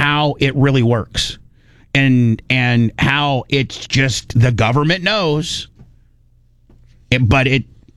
how it really works, and how it's just the government knows, but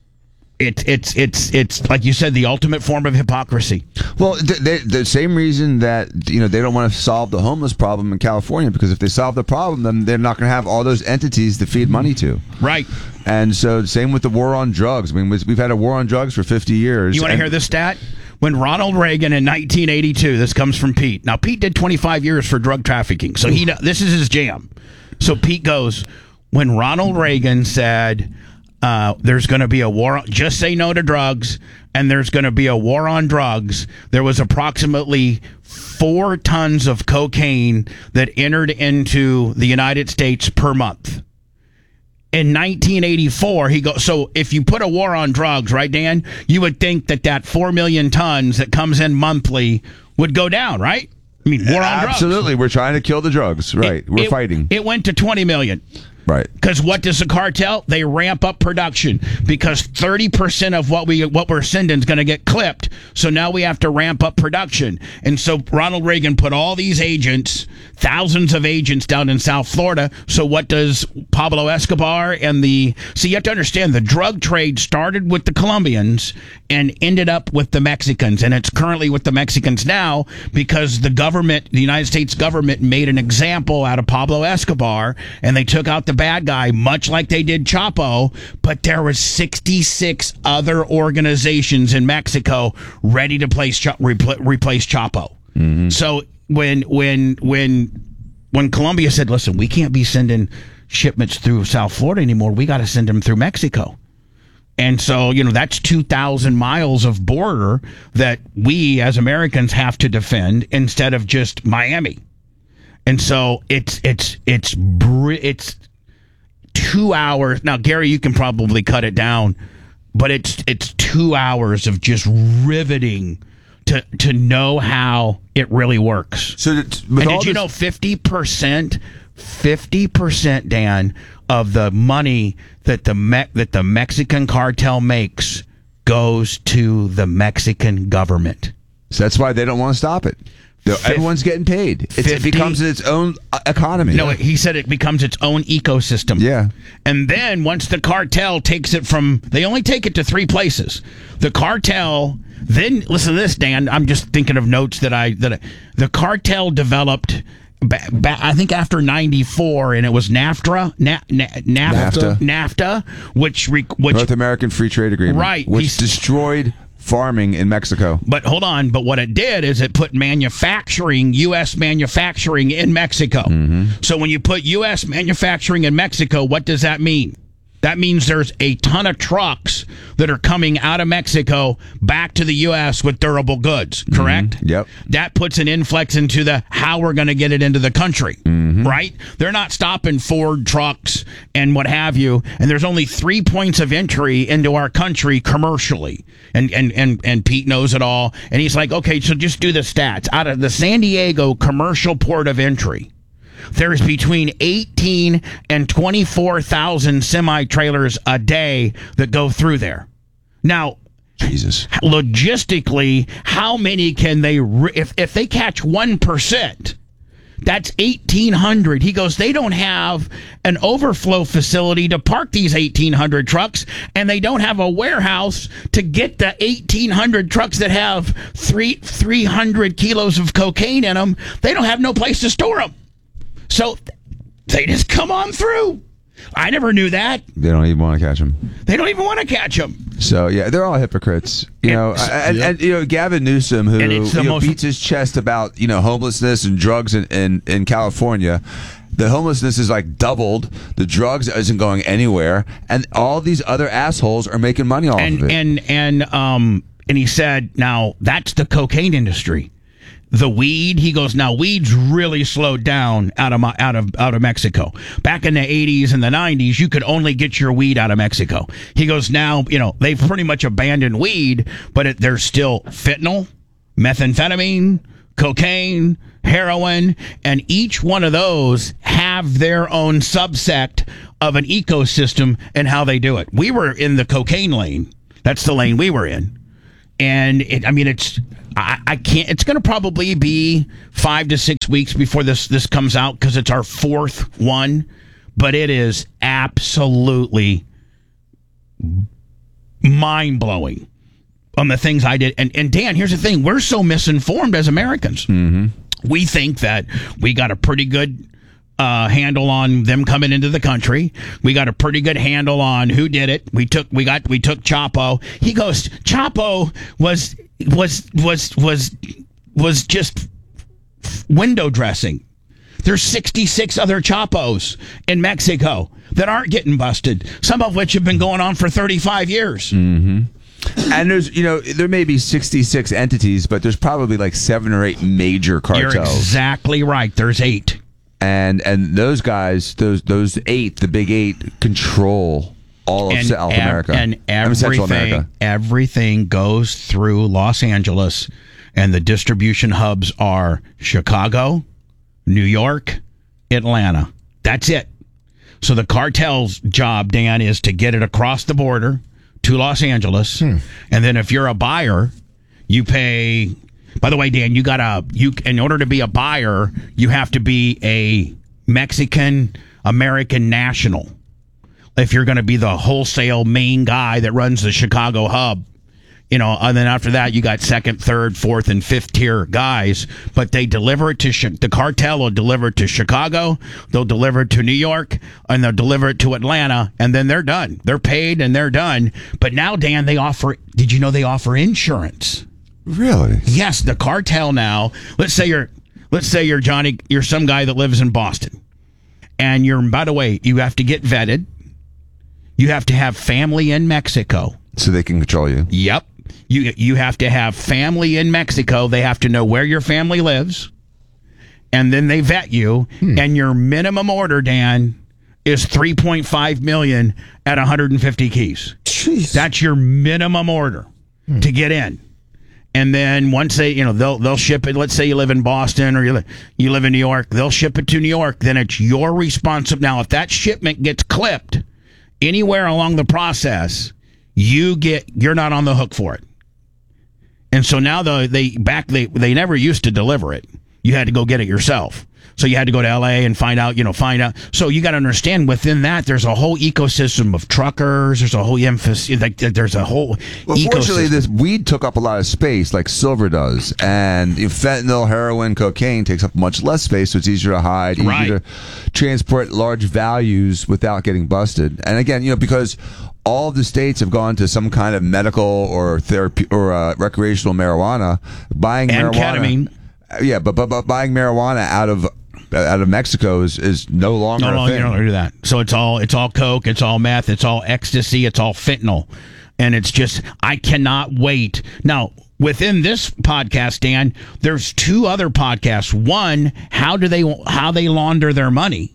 it's like you said, the ultimate form of hypocrisy. Well, the same reason that they don't want to solve the homeless problem in California, because if they solve the problem, then they're not going to have all those entities to feed money to. Right. And so same with the war on drugs. I mean, we've had a war on drugs for 50 years. You want to hear this stat? When Ronald Reagan in 1982, this comes from Pete. Now, Pete did 25 years for drug trafficking, so this is his jam. So Pete goes, when Ronald Reagan said, there's going to be a war, just say no to drugs, and there's going to be a war on drugs, there was approximately 4 tons of cocaine that entered into the United States per month. In 1984, he goes, so if you put a war on drugs, right, Dan, you would think that 4 million tons that comes in monthly would go down, right? I mean, war on drugs. Absolutely. We're trying to kill the drugs, right? We're fighting. It went to 20 million. Right. Because what does the cartel? They ramp up production because 30% of what we're sending is going to get clipped. So now we have to ramp up production. And so Ronald Reagan put all these agents, thousands of agents down in South Florida. So what does Pablo Escobar and see, you have to understand, the drug trade started with the Colombians and ended up with the Mexicans. And it's currently with the Mexicans now because the United States government made an example out of Pablo Escobar, and they took out the bad guy, much like they did Chapo, but there was 66 other organizations in Mexico ready to replace Chapo. Mm-hmm. So when Colombia said, listen, we can't be sending shipments through South Florida anymore, we got to send them through Mexico. And so, that's 2,000 miles of border that we as Americans have to defend instead of just Miami. And so it's 2 hours. Now, Gary, you can probably cut it down, but it's 2 hours of just riveting to know how it really works. So, did you know 50%, Dan, of the money that the Mexican cartel makes goes to the Mexican government? So that's why they don't want to stop it. Everyone's getting paid. It becomes its own economy. No, he said it becomes its own ecosystem. Yeah. And then once the cartel takes it they only take it to 3 places. The cartel, then, listen to this, Dan, I'm just thinking of notes that the cartel developed, I think after 94, and it was NAFTA, which North American Free Trade Agreement. Right. Which destroyed farming in Mexico. But hold on, but what it did is it put U.S. manufacturing in Mexico. Mm-hmm. So when you put U.S. manufacturing in Mexico, what does that mean? That means there's a ton of trucks that are coming out of Mexico back to the U.S. with durable goods, correct? Mm-hmm. Yep. That puts an influx into how we're going to get it into the country, right? They're not stopping Ford trucks and what have you, and there's only 3 points of entry into our country commercially. And Pete knows it all, and he's like, okay, so just do the stats. Out of the San Diego commercial port of entry, there's between 18 and 24,000 semi-trailers a day that go through there. Now, Jesus, logistically, how many can they, if they catch 1%, that's 1,800. He goes, they don't have an overflow facility to park these 1,800 trucks, and they don't have a warehouse to get the 1,800 trucks that have 300 kilos of cocaine in them. They don't have no place to store them. So they just come on through. I never knew that. They don't even want to catch them. They don't even want to catch them. So, yeah, they're all hypocrites. And Gavin Newsom, who beats his chest about, homelessness and drugs in California. The homelessness is like doubled. The drugs isn't going anywhere. And all these other assholes are making money off of it. And he said, now, that's the cocaine industry. The weed, he goes, now weed's really slowed down out of Mexico. Back in the 80s and the 90s, you could only get your weed out of Mexico. He goes, now, they've pretty much abandoned weed, but there's still fentanyl, methamphetamine, cocaine, heroin, and each one of those have their own subsect of an ecosystem and how they do it. We were in the cocaine lane. That's the lane we were in. And I can't. It's going to probably be 5 to 6 weeks before this comes out because it's our fourth one. But it is absolutely mind-blowing on the things I did. And Dan, here's the thing. We're so misinformed as Americans. Mm-hmm. We think that we got a pretty good handle on them coming into the country. We got a pretty good handle on who did it. We took Chapo. He goes, Chapo was just window dressing. There's 66 other Chapos in Mexico that aren't getting busted, some of which have been going on for 35 years. Mm-hmm. And there's, there may be 66 entities, but there's probably like 7 or 8 major cartels. You're exactly right. There's 8. And those guys, those 8, the big 8, control all of South America and Central America. Everything goes through Los Angeles, and the distribution hubs are Chicago, New York, Atlanta. That's it. So the cartel's job, Dan, is to get it across the border to Los Angeles, and then if you're a buyer, you pay. By the way, Dan, in order to be a buyer, you have to be a Mexican American national. If you're going to be the wholesale main guy that runs the Chicago hub, and then after that, you got second, third, fourth, and fifth tier guys. But they deliver it to the cartel will deliver it to Chicago, they'll deliver it to New York, and they'll deliver it to Atlanta, and then they're done. They're paid and they're done. But now, Dan, did you know they offer insurance? Really? Yes, the cartel now. Let's say you're Johnny. You're some guy that lives in Boston, and by the way, you have to get vetted. You have to have family in Mexico, so they can control you. Yep. You have to have family in Mexico. They have to know where your family lives, and then they vet you. And your minimum order, Dan, is $3.5 million at 150 keys. Jeez. That's your minimum order to get in. And then once they'll ship it. Let's say you live in Boston or you live in New York. They'll ship it to New York. Then it's your responsibility. Now, if that shipment gets clipped anywhere along the process, you're not on the hook for it. And so now they never used to deliver it. You had to go get it yourself. So you had to go to LA and find out. So you got to understand within that there's a whole ecosystem of truckers. There's a whole emphasis. There's a whole ecosystem. Fortunately, this weed took up a lot of space, like silver does, and fentanyl, heroin, cocaine takes up much less space, so it's easier to hide, easier to transport large values without getting busted. And again, because all of the states have gone to some kind of medical or therapy or recreational marijuana, buying and marijuana. Ketamine. Yeah, but buying marijuana out of Mexico is no longer a thing. You don't do that. So it's all coke, it's all meth, it's all ecstasy, it's all fentanyl, and it's just I cannot wait. Now within this podcast, Dan, there's 2 other podcasts. One, how they launder their money,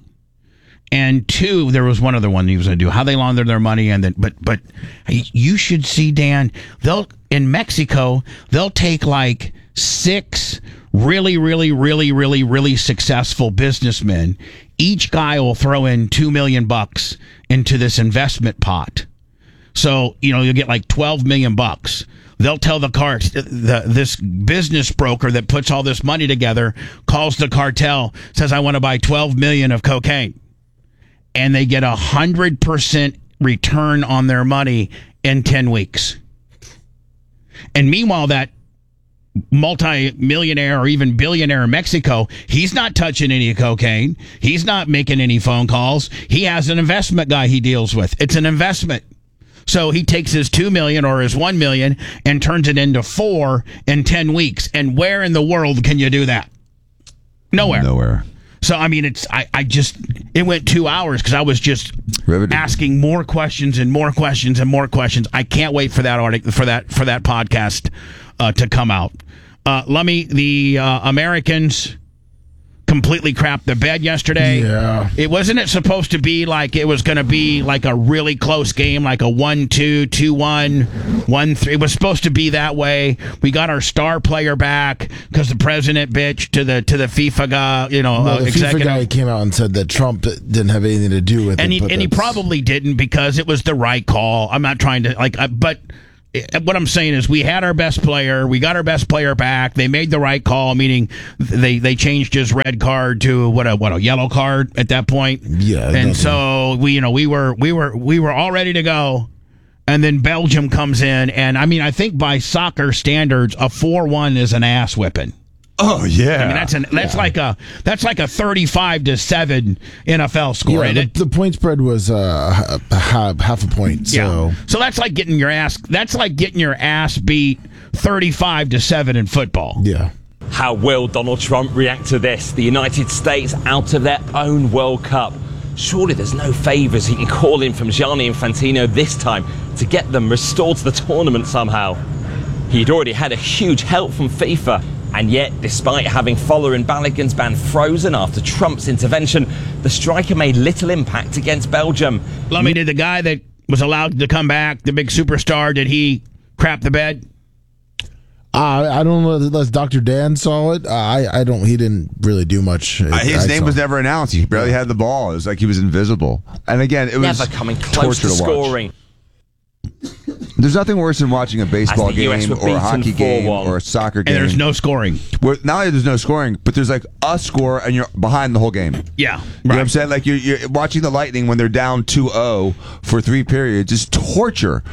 and 2, there was one other one he was going to do how they launder their money, and then but you should see, Dan. In Mexico they'll take like 6 really, really, really, really, really successful businessmen. Each guy will throw in $2 million into this investment pot. So, you'll get like $12 million. They'll tell this business broker that puts all this money together, calls the cartel, says, I want to buy 12 million of cocaine. And they get 100% return on their money in 10 weeks. And meanwhile, that multi-millionaire or even billionaire in Mexico, he's not touching any cocaine. He's not making any phone calls. He has an investment guy he deals with. It's an investment. So he takes his 2 million or his 1 million and turns it into 4 in 10 weeks. And where in the world can you do that? Nowhere. So, I mean, it went 2 hours because I was just asking more questions and more questions and more questions. I can't wait for that article, for that podcast to come out. The Americans completely crapped the bed yesterday. Yeah. It supposed to be like it was going to be like a really close game, like a 1-2, 2-1, 1-3. It was supposed to be that way. We got our star player back because the president bitched to the FIFA guy. The executive. FIFA guy came out and said that Trump didn't have anything to do with it. And he probably didn't because it was the right call. I'm not trying to but what I'm saying is we had our best player. We got our best player back. They made the right call, meaning they changed his red card to what a yellow card at that point. Yeah. And so we were all ready to go. And then Belgium comes in, and I mean, I think by soccer standards, a 4-1 is an ass whipping. Oh yeah, I mean that's like a 35-7 NFL score. Yeah, the point spread was half a point. So so that's like getting your ass. That's like getting your ass beat 35-7 in football. Yeah. How will Donald Trump react to this? The United States out of their own World Cup. Surely there's no favours he can call in from Gianni Infantino this time to get them restored to the tournament somehow. He'd already had a huge help from FIFA. And yet, despite having Foller Balogun's ban frozen after Trump's intervention, the striker made little impact against Belgium. Lummy, did the guy that was allowed to come back, the big superstar, did he crap the bed? I don't know unless Dr. Dan saw it. I don't. He didn't really do much. His name was never announced. He barely had the ball. It was like he was invisible. And again, it was never coming close to scoring. There's nothing worse than watching a baseball game or a hockey game or a soccer game. And there's no scoring. Where not only there's no scoring, but there's like a score and you're behind the whole game. Yeah. Right. You know what I'm saying? Like you're watching the Lightning when they're down 2-0 for 3 periods. It's torture.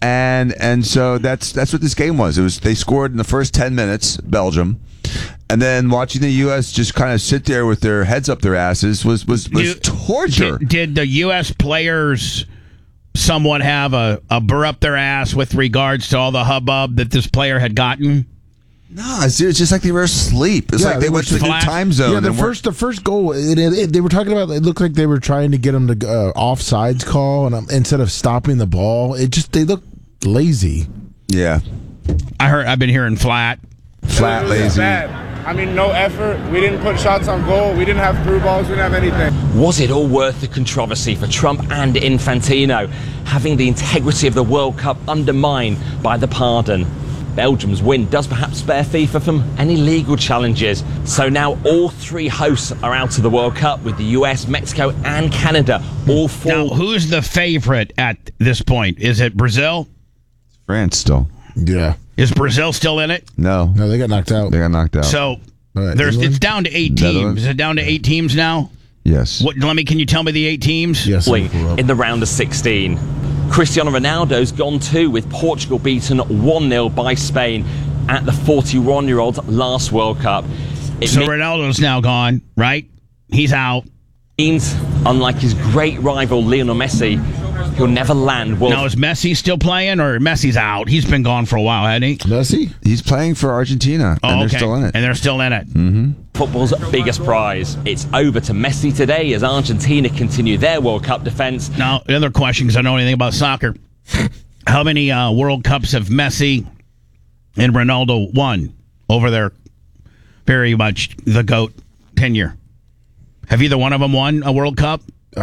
And so that's what this game was. They scored in the first 10 minutes, Belgium. And then watching the U.S. just kind of sit there with their heads up their asses was torture. Did the U.S. players somewhat have a burr up their ass with regards to all the hubbub that this player had gotten? No, it's just like they were asleep. It's like they went to the new time zone. Yeah, the first goal, they were talking about, it looked like they were trying to get them to offsides call, and instead of stopping the ball, they looked lazy. Yeah. I've been hearing flat, lazy. Bad. I mean, no effort. We didn't put shots on goal. We didn't have through balls. We didn't have anything. Was it all worth the controversy for Trump and Infantino, having the integrity of the World Cup undermined by the pardon? Belgium's win does perhaps spare FIFA from any legal challenges. So now all 3 hosts are out of the World Cup, with the US, Mexico and Canada all 4. Now, who's the favorite at this point? Is it Brazil? France still. Yeah. Is Brazil still in it? No, they got knocked out. So it's down to 8 teams. Is it down to 8 teams now? Yes. Can you tell me the 8 teams? Yes. In the round of 16. Cristiano Ronaldo's gone too, with Portugal beaten 1-0 by Spain at the 41-year-old last World Cup. So Ronaldo's now gone, right? He's out. Means, unlike his great rival Lionel Messi, he'll never land. Now, is Messi still playing, or Messi's out? He's been gone for a while, hasn't he? Messi? He's playing for Argentina, and they're still in it. And they're still in it. Mm-hmm. Football's biggest prize. It's over to Messi today as Argentina continue their World Cup defense. Now, another question, because I don't know anything about soccer. How many World Cups have Messi and Ronaldo won over their very much the GOAT tenure? Have either one of them won a World Cup?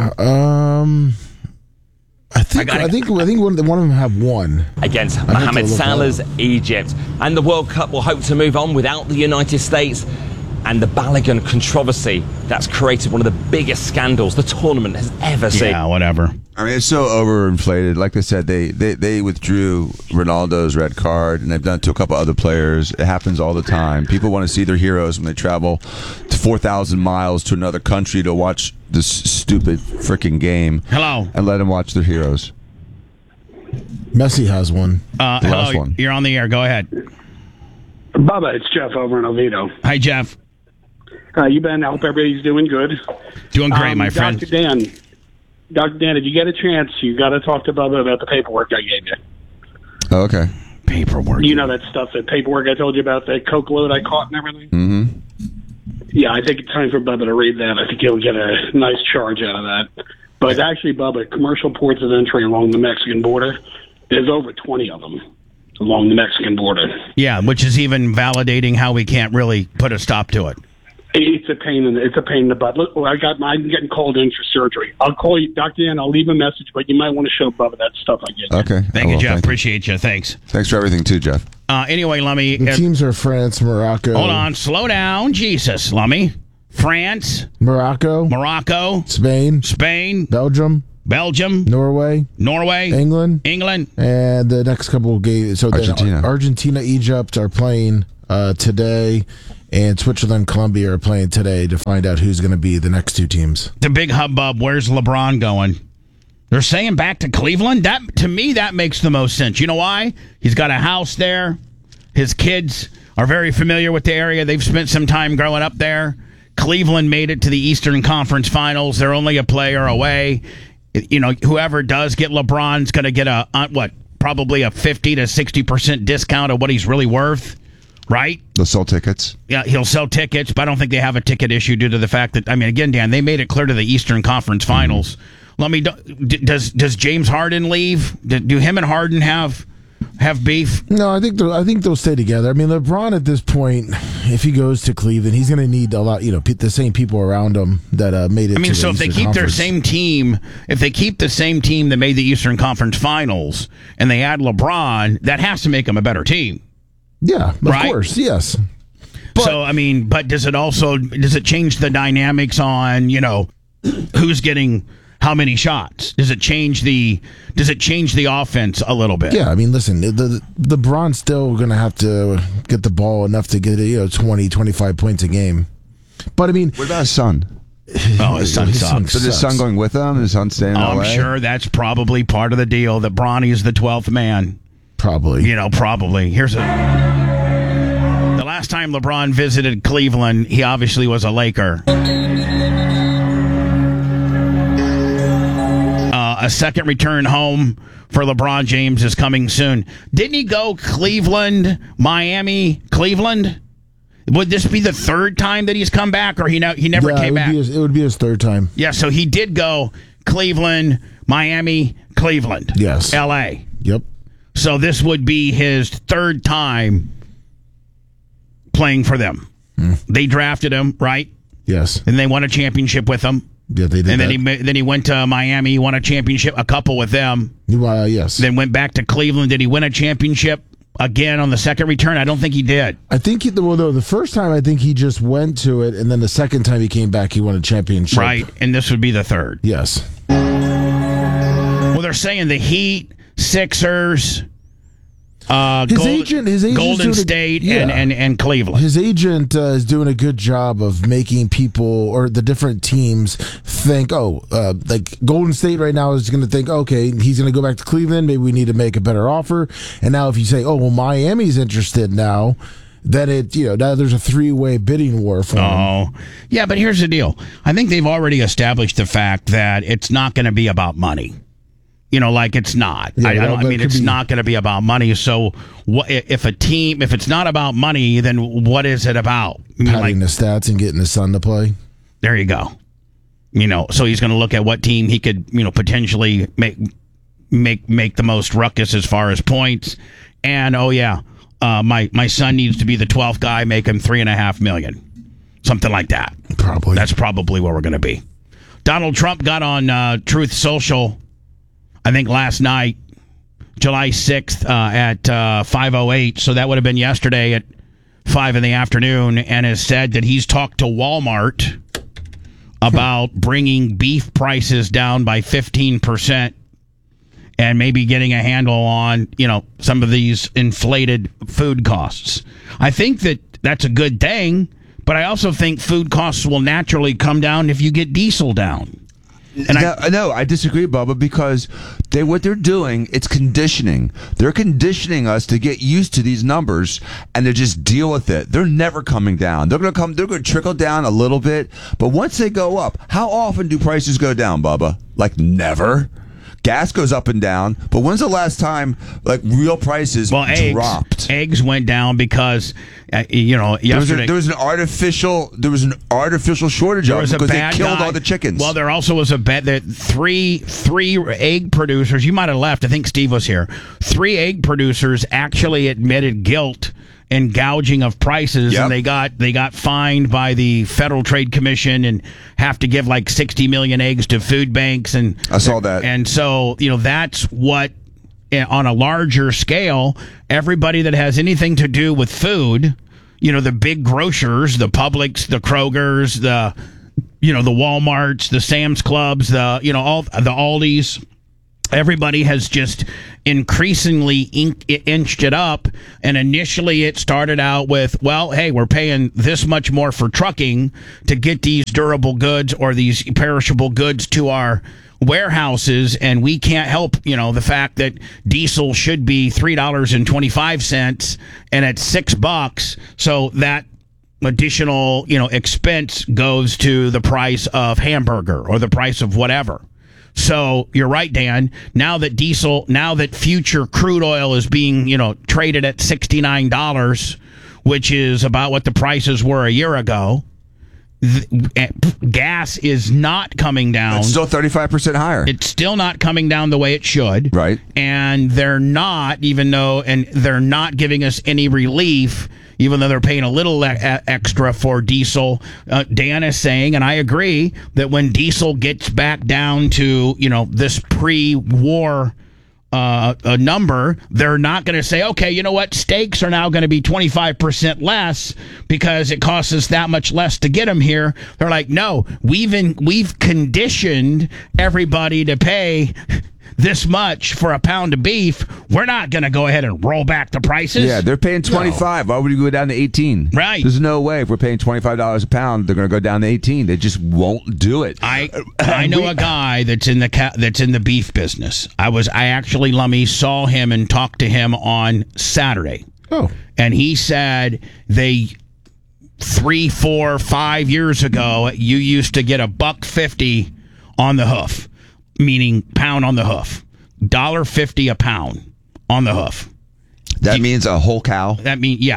I think one of them have won against Mohamed Salah's Egypt, and the World Cup will hope to move on without the United States. And the Balogun controversy that's created one of the biggest scandals the tournament has ever seen. Yeah, whatever. I mean, it's so overinflated. Like I said, they withdrew Ronaldo's red card, and they've done it to a couple other players. It happens all the time. People want to see their heroes when they travel to 4,000 miles to another country to watch this stupid freaking game. Hello. And let them watch their heroes. Messi has one. Hello, one. You're on the air. Go ahead. Bubba, it's Jeff over in Oviedo. Hi, Jeff. You been? I hope everybody's doing good. Doing great, my friend. Dr. Dan, if you get a chance, you got to talk to Bubba about the paperwork I gave you. Oh, okay. Paperwork. You know that stuff, that paperwork I told you about, that coke load I caught and everything? Mm-hmm. Yeah, I think it's time for Bubba to read that. I think he'll get a nice charge out of that. But actually, Bubba, commercial ports of entry along the Mexican border, there's over 20 of them along the Mexican border. Yeah, which is even validating how we can't really put a stop to it. It's a pain in the butt. Look, I'm getting called in for surgery. I'll call you, Dr. Dan. I'll leave a message, but you might want to show Bubba that stuff I get. Okay. Thank you, Jeff. Appreciate you. Thanks. Thanks for everything, too, Jeff. Anyway, Lummy. The teams are France, Morocco. Hold on. Slow down. Jesus, Lummy. France. Morocco. Spain. Belgium. Belgium, Norway, England, and the next couple of games. So Argentina, Egypt are playing today, and Switzerland, Colombia are playing today to find out who's going to be the next two teams. The big hubbub. Where's LeBron going? They're saying back to Cleveland. That, to me, that makes the most sense. You know why? He's got a house there. His kids are very familiar with the area. They've spent some time growing up there. Cleveland made it to the Eastern Conference Finals. They're only a player away. You know, whoever does get LeBron's going to get probably a 50 to 60% discount of what he's really worth, right? They'll sell tickets. Yeah, he'll sell tickets, but I don't think they have a ticket issue due to the fact that, I mean, again, Dan, they made it clear to the Eastern Conference Finals. Does James Harden leave? Do him and Harden have beef? No, I think they'll stay together. I mean, LeBron at this point, if he goes to Cleveland, he's going to need a lot. the same people around him that made it. I mean, to the if they keep Conference. their same team, if they keep the same team that made the Eastern Conference Finals, and they add LeBron, that has to make them a better team. Yeah, of course, yes. But does it change the dynamics on who's getting how many shots? Does it change the offense a little bit? Yeah, I mean, listen, the LeBron's still going to have to get the ball enough to get 20, 25 points a game. But I mean, what about his son? Oh, his son sucks. So his son going with him? His son staying in LA? I'm sure that's probably part of the deal. That Bronny's the 12th man. Probably. Probably. The last time LeBron visited Cleveland, he obviously was a Laker. A second return home for LeBron James is coming soon. Didn't he go Cleveland, Miami, Cleveland? Would this be the third time that he's come back, or he never came back? It would be his third time. Yeah, so he did go Cleveland, Miami, Cleveland. Yes. L.A. Yep. So this would be his third time playing for them. They drafted him, right? Yes. And they won a championship with him. Yeah, they did. And then he went to Miami. He won a championship, a couple with them. Yes. Then went back to Cleveland. Did he win a championship again on the second return? I don't think he did. I think the first time I think he just went to it, and then the second time he came back, he won a championship. Right, and this would be the third. Yes. Well, they're saying the Heat, Sixers, his agent Golden State, and Cleveland. His agent is doing a good job of making people or the different teams think, like Golden State right now is going to think, okay, he's going to go back to Cleveland. Maybe we need to make a better offer. And now if you say, Miami's interested now, then now there's a three-way bidding war for him. Oh, yeah, but here's the deal. I think they've already established the fact that it's not going to be about money. It's not. Yeah, it's not going to be about money. So, if it's not about money, then what is it about? Padding the stats and getting his son to play. There you go. So he's going to look at what team he could, potentially make the most ruckus as far as points. And my son needs to be the 12th guy, make him $3.5 million, something like that. Probably. That's probably where we're going to be. Donald Trump got on Truth Social, I think last night, July 6th at 5:08. So that would have been yesterday at 5 in the afternoon, and has said that he's talked to Walmart about bringing beef prices down by 15% and maybe getting a handle on, some of these inflated food costs. I think that's a good thing, but I also think food costs will naturally come down if you get diesel down. And I disagree, Bubba, because what they're doing, it's conditioning. They're conditioning us to get used to these numbers and to just deal with it. They're never coming down. They're going to trickle down a little bit, but once they go up, how often do prices go down, Bubba? Like never. Gas goes up and down, but when's the last time real prices dropped? Eggs went down because yesterday there was an artificial shortage of them because they killed all the chickens. Well, there also was a bet that three egg producers. You might have left. I think Steve was here. 3 egg producers actually admitted guilt and gouging of prices, and they got fined by the Federal Trade Commission and have to give 60 million eggs to food banks. And I saw that. And so that's what, on a larger scale, everybody that has anything to do with food, the big grocers, the Publix, the Krogers, the the Walmarts, the Sam's Clubs, all the Aldis. Everybody has just increasingly inched it up. And initially it started out with, well, hey, we're paying this much more for trucking to get these durable goods or these perishable goods to our warehouses, and we can't help, the fact that diesel should be $3.25 and it's $6. So that additional, expense goes to the price of hamburger or the price of whatever. So you're right, Dan. Now that future crude oil is being, traded at $69, which is about what the prices were a year ago, gas is not coming down. It's still 35% higher. It's still not coming down the way it should. Right. And they're not giving us any relief, even though they're paying a little extra for diesel. Dan is saying, and I agree, that when diesel gets back down to, this pre-war number, they're not going to say, okay, you know what, steaks are now going to be 25% less because it costs us that much less to get them here. They're like, no, we've conditioned everybody to pay this much for a pound of beef. We're not going to go ahead and roll back the prices. Yeah, they're paying $25. Why would you go down to $18? Right. There's no way if we're paying $25 a pound, they're going to go down to $18. They just won't do it. I know a guy that's in the beef business. I actually, Lummy, saw him and talked to him on Saturday. Oh. And he said 3, 4, 5 years ago, you used to get $1.50 on the hoof. Meaning pound on the hoof. $1.50 a pound on the hoof. That means a whole cow? That means, yeah.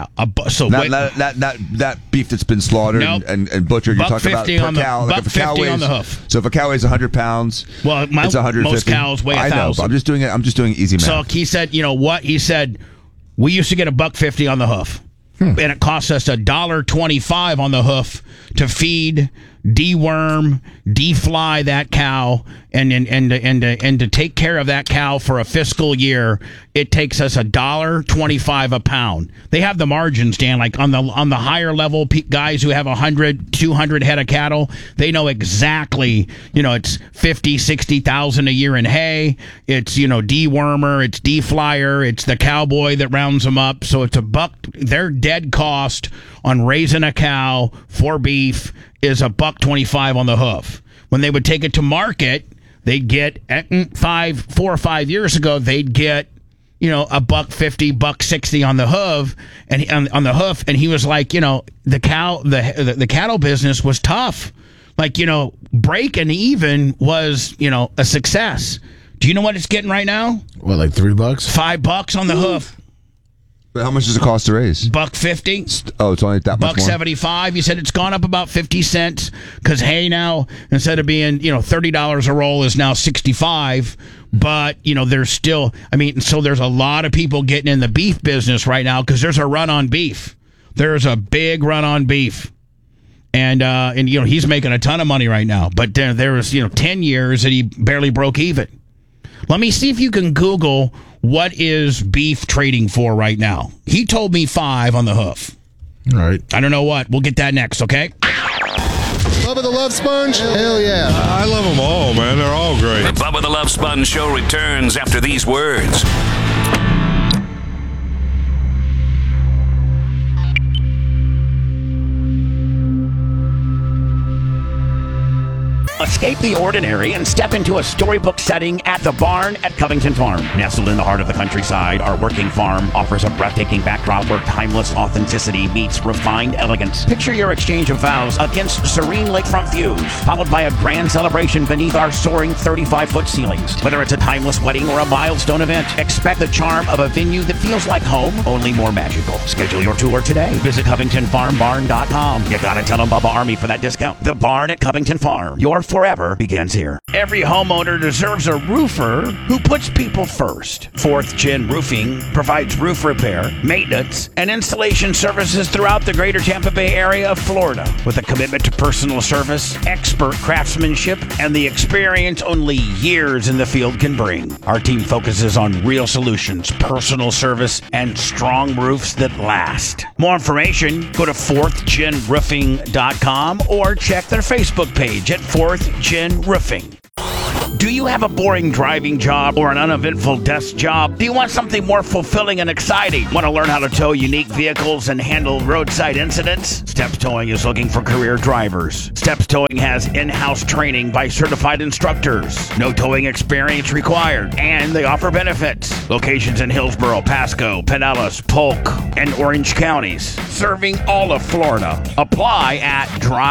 That beef that's been slaughtered and butchered. You're talking about per cow. Like if a cow weighs, on the hoof. So if a cow weighs 100 pounds, it's 150. Most cows weigh 1,000. I know, but I'm just doing easy math. So he said, you know what? He said, we used to get $1.50 on the hoof. And it costs us $1.25 on the hoof to feed, deworm, defly that cow, and to take care of that cow for a fiscal year. It takes us $1.25 a pound. They have the margins, Dan. Like on the higher level guys who have 100, 200 head of cattle, they know exactly. It's 50, 60,000 a year in hay. It's dewormer, it's deflyer, it's the cowboy that rounds them up. So it's $1. Their dead cost on raising a cow for beef is $1.25 on the hoof. When they would take it to market, they'd get 4 or 5 years ago, they'd get $1.50, $1.60 on the hoof, and on the hoof. And he was like, the cattle business was tough. Like, breaking even was a success. Do you know what it's getting right now? What, like $3? $5 on the hoof. But how much does it cost to raise? $1.50. Oh, it's only that much more? $1.75. You said it's gone up about 50 cents because hay now, instead of being $30 a roll, is now $65. But there's still, so there's a lot of people getting in the beef business right now because there's a run on beef. There's a big run on beef. And he's making a ton of money right now. But there was 10 years that he barely broke even. Let me see if you can Google what is beef trading for right now. He told me $5 on the hoof. All right. I don't know what. We'll get that next, okay? Bubba the Love Sponge? Hell yeah. I love them all, man. They're all great. The Bubba the Love Sponge show returns after these words. Escape the ordinary and step into a storybook setting at the Barn at Covington Farm. Nestled in the heart of the countryside, our working farm offers a breathtaking backdrop where timeless authenticity meets refined elegance. Picture your exchange of vows against serene lakefront views, followed by a grand celebration beneath our soaring 35-foot ceilings. Whether it's a timeless wedding or a milestone event, expect the charm of a venue that feels like home, only more magical. Schedule your tour today. Visit CovingtonFarmBarn.com. You gotta tell them Bubba Army for that discount. The Barn at Covington Farm. Your forever begins here. Every homeowner deserves a roofer who puts people first. 4th Gen Roofing provides roof repair, maintenance, and installation services throughout the greater Tampa Bay area of Florida. With a commitment to personal service, expert craftsmanship, and the experience only years in the field can bring. Our team focuses on real solutions, personal service, and strong roofs that last. More information, go to 4thgenroofing.com or check their Facebook page at 4th Gen Roofing. Do you have a boring driving job or an uneventful desk job? Do you want something more fulfilling and exciting? Want to learn how to tow unique vehicles and handle roadside incidents? Steps Towing is looking for career drivers. Steps Towing has in-house training by certified instructors. No towing experience required, and they offer benefits. Locations in Hillsborough, Pasco, Pinellas, Polk, and Orange counties, serving all of Florida. Apply at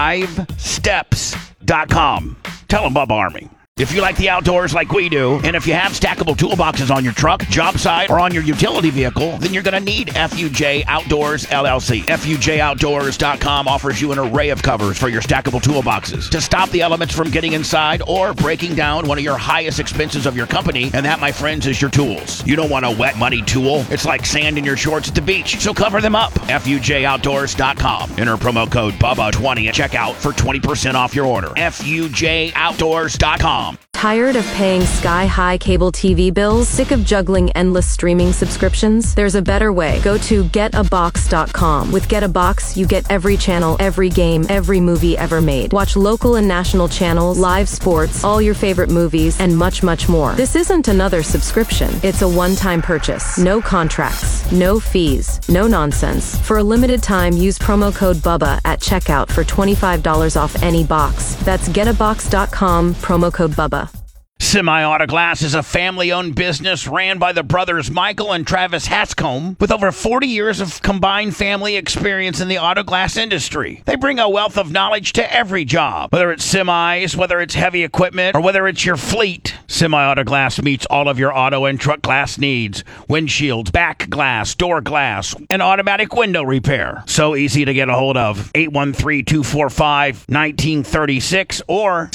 drivesteps.com. Tell them Bubba Army. If you like the outdoors like we do, and if you have stackable toolboxes on your truck, job site, or on your utility vehicle, then you're going to need FUJ Outdoors LLC. FUJOutdoors.com offers you an array of covers for your stackable toolboxes to stop the elements from getting inside or breaking down one of your highest expenses of your company, and that, my friends, is your tools. You don't want a wet, muddy tool. It's like sand in your shorts at the beach, so cover them up. FUJOutdoors.com. Enter promo code BUBBA20 at checkout for 20% off your order. FUJOutdoors.com. Tired of paying sky-high cable TV bills? Sick of juggling endless streaming subscriptions? There's a better way. Go to getabox.com. With Get a Box, you get every channel, every game, every movie ever made. Watch local and national channels, live sports, all your favorite movies, and much, much more. This isn't another subscription. It's a one-time purchase. No contracts, no fees, no nonsense. For a limited time, use promo code BUBBA at checkout for $25 off any box. That's getabox.com, promo code BUBBA. Semi-Auto Glass is a family-owned business ran by the brothers Michael and Travis Hatscombe with over 40 years of combined family experience in the auto glass industry. They bring a wealth of knowledge to every job, whether it's semis, whether it's heavy equipment, or whether it's your fleet. Semi-Auto Glass meets all of your auto and truck glass needs: windshields, back glass, door glass, and automatic window repair. So easy to get a hold of. 813-245-1936 or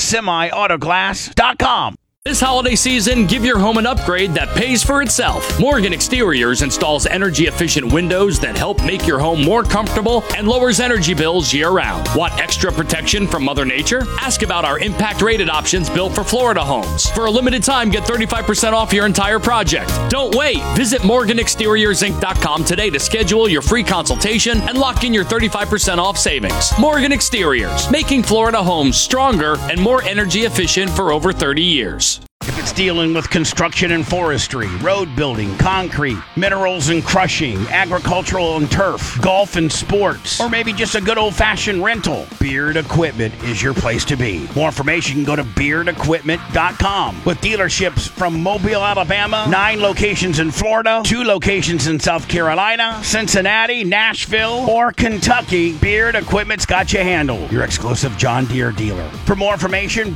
semiautoglass.com. This holiday season, give your home an upgrade that pays for itself. Morgan Exteriors installs energy-efficient windows that help make your home more comfortable and lowers energy bills year-round. Want extra protection from Mother Nature? Ask about our impact-rated options built for Florida homes. For a limited time, get 35% off your entire project. Don't wait. Visit MorganExteriorsInc.com today to schedule your free consultation and lock in your 35% off savings. Morgan Exteriors, making Florida homes stronger and more energy efficient for over 30 years. If it's dealing with construction and forestry, road building, concrete, minerals and crushing, agricultural and turf, golf and sports, or maybe just a good old-fashioned rental, Beard Equipment is your place to be. More information, go to beardequipment.com. With dealerships from Mobile, Alabama, 9 locations in Florida, 2 locations in South Carolina, Cincinnati, Nashville, or Kentucky, Beard Equipment's got you handled. Your exclusive John Deere dealer. For more information,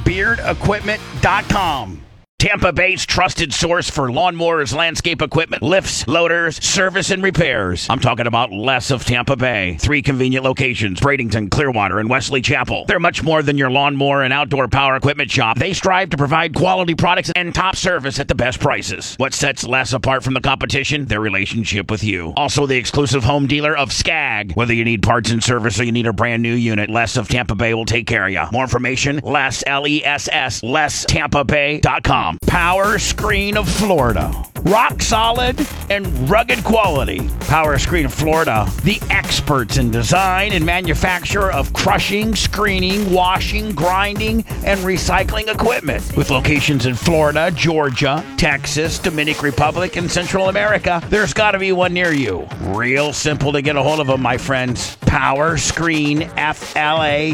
beardequipment.com. Tampa Bay's trusted source for lawnmowers, landscape equipment, lifts, loaders, service, and repairs. I'm talking about Les of Tampa Bay. 3 convenient locations: Bradenton, Clearwater, and Wesley Chapel. They're much more than your lawnmower and outdoor power equipment shop. They strive to provide quality products and top service at the best prices. What sets Les apart from the competition? Their relationship with you. Also, the exclusive home dealer of Skag. Whether you need parts and service or you need a brand new unit, Les of Tampa Bay will take care of you. More information, Les, L-E-S-S, LesTampaBay.com. Power Screen of Florida. Rock solid and rugged quality. Power Screen of Florida, the experts in design and manufacture of crushing, screening, washing, grinding, and recycling equipment. With locations in Florida, Georgia, Texas, Dominican Republic, and Central America, there's got to be one near you. Real simple to get a hold of them, my friends.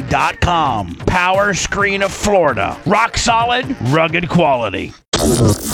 PowerscreenFLA.com. Power Screen of Florida. Rock solid, rugged quality.